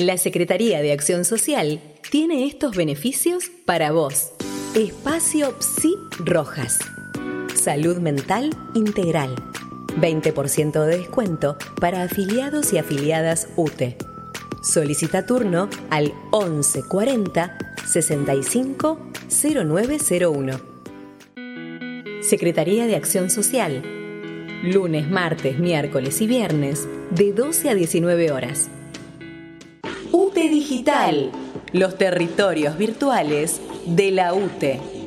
La Secretaría de Acción Social tiene estos beneficios para vos. Espacio Psi Rojas. Salud mental integral. 20% de descuento para afiliados y afiliadas UTE. Solicita turno al 11 40 65 0901. Secretaría de Acción Social. Lunes, martes, miércoles y viernes de 12 a 19 horas. UTE Digital. Los territorios virtuales de la UTE.